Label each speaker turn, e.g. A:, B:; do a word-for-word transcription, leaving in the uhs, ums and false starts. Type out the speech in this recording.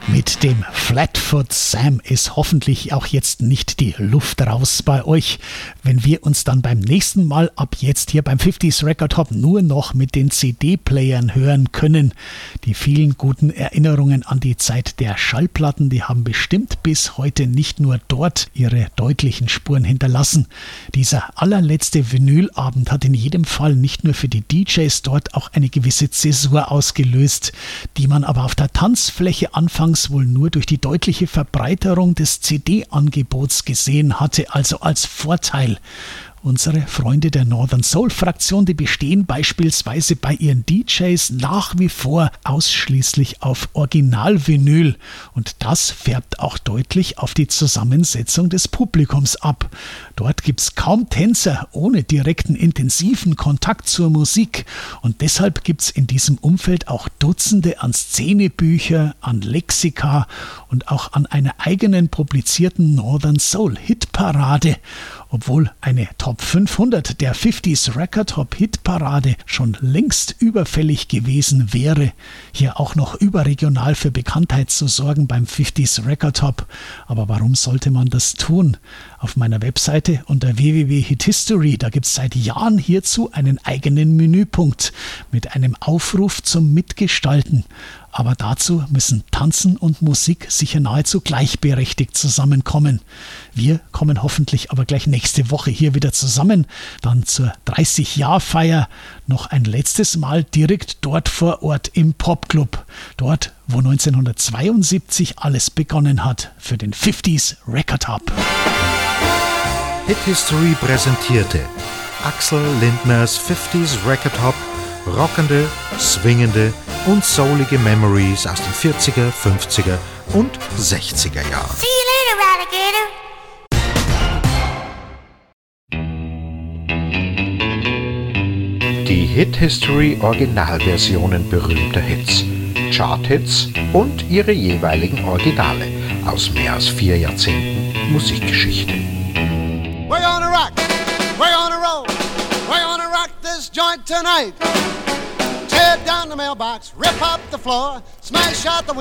A: Mit dem Flatfoot Sam ist hoffentlich auch jetzt nicht die Luft raus bei euch, wenn wir uns dann beim nächsten Mal ab jetzt hier beim fünfziger Record Hop nur noch mit den C D-Playern hören können. Die vielen guten Erinnerungen an die Zeit der Schallplatten, die haben bestimmt bis heute nicht nur dort ihre deutlichen Spuren hinterlassen. Dieser allerletzte Vinylabend hat in jedem Fall nicht nur für die D Js dort auch eine gewisse Zäsur ausgelöst, die man aber auf der Tanzfläche anfangs wohl nur durch die deutliche Verbreiterung des C D-Angebots gesehen hatte, also als Vorteil. Unsere Freunde der Northern Soul Fraktion, die bestehen beispielsweise bei ihren D Js nach wie vor ausschließlich auf Original-Vinyl und das färbt auch deutlich auf die Zusammensetzung des Publikums ab. Dort gibt's kaum Tänzer ohne direkten intensiven Kontakt zur Musik und deshalb gibt's in diesem Umfeld auch Dutzende an Szenebücher, an Lexika und auch an einer eigenen publizierten Northern Soul Hitparade. Obwohl eine Top fünfhundert der fünfziger Record Hop Hitparade schon längst überfällig gewesen wäre, hier auch noch überregional für Bekanntheit zu sorgen beim fünfziger Record Hop. Aber warum sollte man das tun? Auf meiner Webseite unter w w w punkt hit history, da gibt es seit Jahren hierzu einen eigenen Menüpunkt mit einem Aufruf zum Mitgestalten. Aber dazu müssen Tanzen und Musik sicher nahezu gleichberechtigt zusammenkommen. Wir kommen hoffentlich aber gleich nächste Woche hier wieder zusammen, dann zur dreißig-Jahr-Feier noch ein letztes Mal direkt dort vor Ort im Popclub. Dort, wo neunzehnhundertzweiundsiebzig alles begonnen hat für den fünfziger Record Hop.
B: Hit History präsentierte Axel Lindners fünfziger Record Hop, rockende, swingende und soulige Memories aus den vierziger, fünfziger und sechziger Jahren.
C: See you later, Alligator.
B: Die Hit History Originalversionen berühmter Hits, Charthits und ihre jeweiligen Originale aus mehr als vier Jahrzehnten Musikgeschichte.
D: We're gonna rock, we're gonna roll, we're gonna rock this joint tonight. Tear down the mailbox, rip up the floor, smash out the